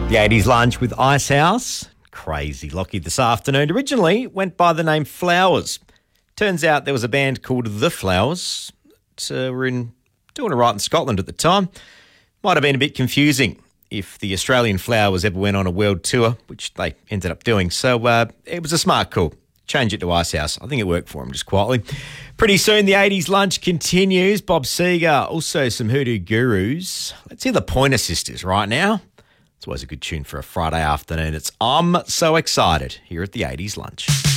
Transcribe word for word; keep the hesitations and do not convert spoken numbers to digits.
The eighties lunch with Icehouse. Crazy Lockie this afternoon. Originally went by the name Flowers. Turns out there was a band called The Flowers. So we're in doing it right in Scotland at the time. Might have been a bit confusing if the Australian Flowers ever went on a world tour, which they ended up doing. So uh, it was a smart call. Change it to Icehouse. I think it worked for him just quietly. Pretty soon the eighties lunch continues. Bob Seger, also some Hoodoo Gurus. Let's hear the Pointer Sisters right now. It's always a good tune for a Friday afternoon. It's I'm So Excited here at the eighties lunch.